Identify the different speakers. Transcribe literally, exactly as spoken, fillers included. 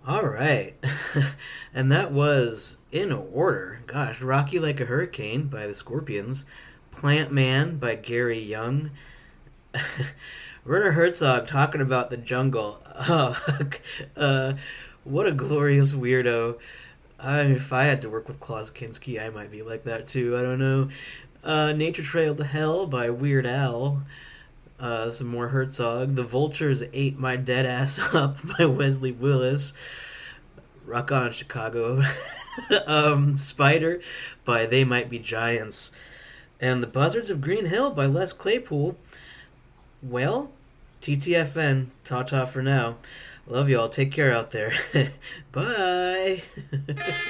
Speaker 1: All right. And that was in order. Gosh, Rock You Like a Hurricane by the Scorpions, Plant Man by Gary Young, Werner Herzog talking about the jungle. Oh, uh, what a glorious weirdo. I mean, if I had to work with Klaus Kinski, I might be like that too. I don't know. Uh, Nature Trail to Hell by Weird Al. Uh, some more Herzog. The Vultures Ate My Dead Ass Up by Wesley Willis. Rock On Chicago. um, Spider by They Might Be Giants. And The Buzzards of Green Hill by Les Claypool. Well, T T F N. Ta-ta for now. Love y'all. Take care out there. Bye.